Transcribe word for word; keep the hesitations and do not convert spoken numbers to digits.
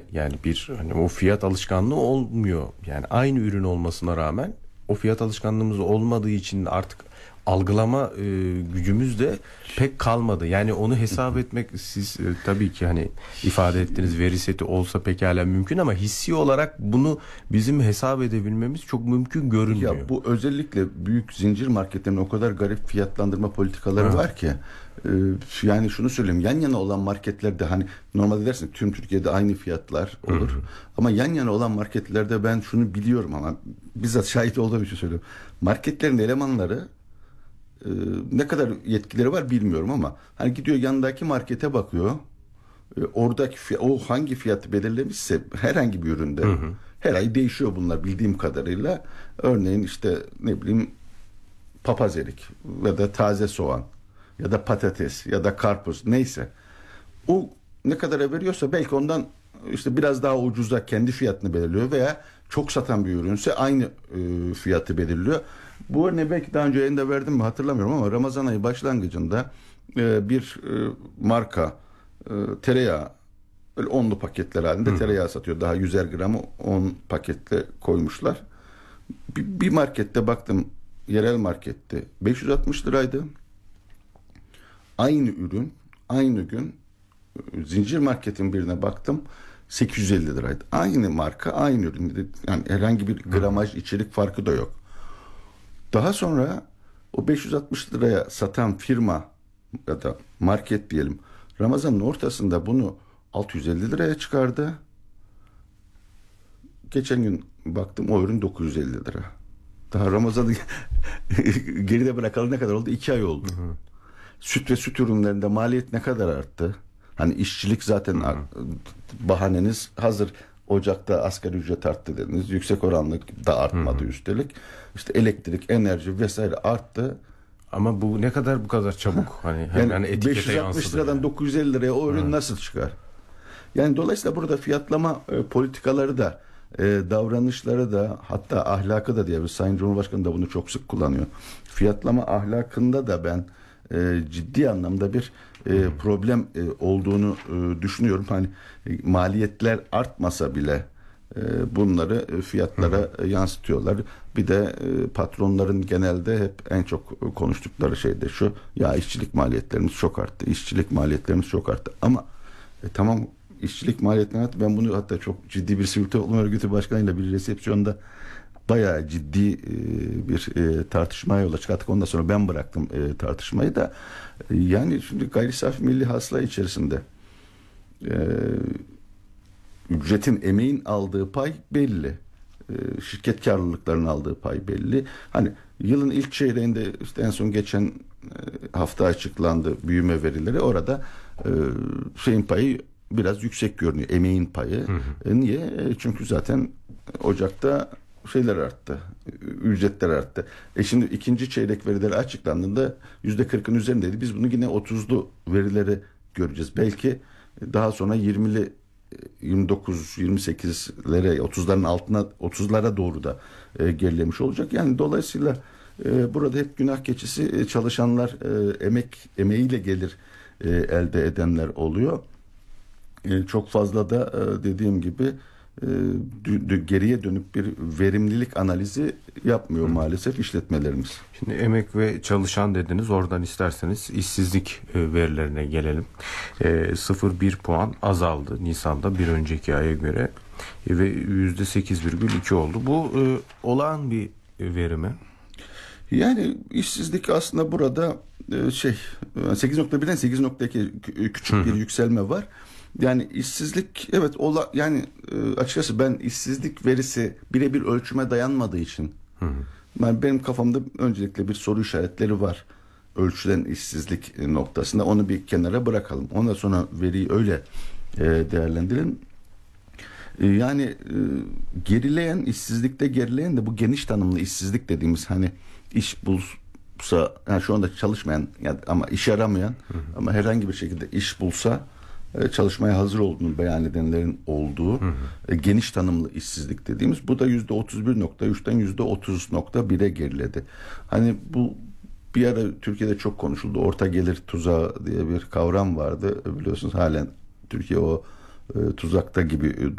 Yani bir hani o fiyat alışkanlığı olmuyor. Yani aynı ürün olmasına rağmen o fiyat alışkanlığımız olmadığı için artık algılama e, gücümüz de pek kalmadı. Yani onu hesap etmek siz e, tabii ki hani ifade ettiğiniz veri seti olsa pekala mümkün ama hissi olarak bunu bizim hesap edebilmemiz çok mümkün görünmüyor. Ya bu özellikle büyük zincir marketlerin o kadar garip fiyatlandırma politikaları Evet. var ki e, yani şunu söyleyeyim, yan yana olan marketlerde hani normalde dersin tüm Türkiye'de aynı fiyatlar olur. Hı hı. Ama yan yana olan marketlerde ben şunu biliyorum ama bizzat şahit olduğum için söylüyorum. Marketlerin elemanları e, ne kadar yetkileri var bilmiyorum ama hani gidiyor yanındaki markete bakıyor. E, oradaki fiyat, o hangi fiyatı belirlemişse herhangi bir üründe hı hı. her ay değişiyor bunlar bildiğim kadarıyla. Örneğin işte ne bileyim papaz erik ya da taze soğan ya da patates ya da karpuz neyse. O ne kadara veriyorsa belki ondan işte biraz daha ucuza kendi fiyatını belirliyor veya çok satan bir ürünse aynı e, fiyatı belirliyor. Bu örneği belki daha önce yayında verdim mi hatırlamıyorum ama Ramazan ayı başlangıcında e, bir e, marka e, tereyağı böyle onlu paketler halinde Hı. tereyağı satıyor. Daha yüzer gramı on paketle koymuşlar. Bir, bir markette baktım, yerel markette beş yüz altmış liraydı. Aynı ürün aynı gün zincir marketin birine baktım sekiz yüz elli liraydı. Aynı marka aynı ürün. Yani herhangi bir gramaj içerik farkı da yok. Daha sonra o beş yüz altmış liraya satan firma ya da market diyelim Ramazan'ın ortasında bunu altı yüz elli liraya çıkardı. Geçen gün baktım o ürün dokuz yüz elli lira. Daha Ramazan'ı geride bırakalı ne kadar oldu? iki ay oldu. Hı hı. Süt ve süt ürünlerinde maliyet ne kadar arttı? Hani işçilik zaten hı hı. bahaneniz hazır. Ocakta asgari ücret arttı dediniz. Yüksek oranlı da artmadı hı hı. üstelik. İşte elektrik, enerji vesaire arttı. Ama bu ne kadar bu kadar çabuk hani hemen yani etikete beş yüz altmış liradan yani. dokuz yüz elli liraya o ürün hı. nasıl çıkar? Yani dolayısıyla burada fiyatlama e, politikaları da e, davranışları da hatta ahlakı da diye bir Sayın Cumhurbaşkanı da bunu çok sık kullanıyor. Fiyatlama ahlakında da ben e, ciddi anlamda bir e, problem e, olduğunu e, düşünüyorum. Hani e, maliyetler artmasa bile e, bunları e, fiyatlara e, yansıtıyorlar. Bir de e, patronların genelde hep en çok konuştukları şey de şu: ya işçilik maliyetlerimiz çok arttı. İşçilik maliyetlerimiz çok arttı. Ama e, tamam işçilik maliyetlerine ben bunu hatta çok ciddi bir sivil toplum örgütü başkanıyla bir resepsiyonda bayağı ciddi e, bir e, tartışmaya yol açtık. Ondan sonra ben bıraktım e, tartışmayı da. E, yani şimdi gayri safi milli hasıla içerisinde e, ücretin, emeğin aldığı pay belli. E, şirket karlılıklarının aldığı pay belli. Hani yılın ilk çeyreğinde işte en son geçen e, hafta açıklandı büyüme verileri. Orada e, şeyin payı biraz yüksek görünüyor. Emeğin payı. Hı hı. E, niye? E, çünkü zaten Ocak'ta şeyler arttı. Ücretler arttı. E şimdi ikinci çeyrek verileri açıklandığında yüzde kırkın üzerindeydi. Biz bunu yine otuzlu verileri göreceğiz. Belki daha sonra yirmili, yirmi dokuz, yirmi sekizlere, otuzların altına, otuzlara doğru da e, gerilemiş olacak. Yani dolayısıyla e, burada hep günah keçisi e, çalışanlar e, emek emeğiyle gelir e, elde edenler oluyor. E, çok fazla da e, dediğim gibi e, dü, dü, geriye dönüp bir verimlilik analizi yapmıyor Hı. maalesef işletmelerimiz. Şimdi emek ve çalışan dediniz. Oradan isterseniz işsizlik e, verilerine gelelim. E, sıfır virgül bir puan azaldı Nisan'da bir önceki aya göre e, ve yüzde sekiz virgül iki oldu. Bu e, olağan bir veri mi? Yani işsizlik aslında burada e, şey sekiz nokta birden sekiz nokta iki küçük Hı. bir yükselme var. Yani işsizlik evet ola, yani e, açıkçası ben işsizlik verisi birebir ölçüme dayanmadığı için hı hı. Yani benim kafamda öncelikle bir soru işaretleri var ölçülen işsizlik noktasında, onu bir kenara bırakalım. Ondan sonra veriyi öyle e, değerlendirelim. E, yani e, gerileyen işsizlikte gerileyen de bu geniş tanımlı işsizlik dediğimiz hani iş bulsa yani şu anda çalışmayan yani ama iş aramayan hı hı. ama herhangi bir şekilde iş bulsa çalışmaya hazır olduğunu beyan edenlerin olduğu hı hı. geniş tanımlı işsizlik dediğimiz bu da yüzde otuz bir nokta üçten yüzde otuz nokta bire geriledi. Hani bu bir ara Türkiye'de çok konuşuldu. Orta gelir tuzağı diye bir kavram vardı. Biliyorsunuz halen Türkiye o e, tuzakta gibi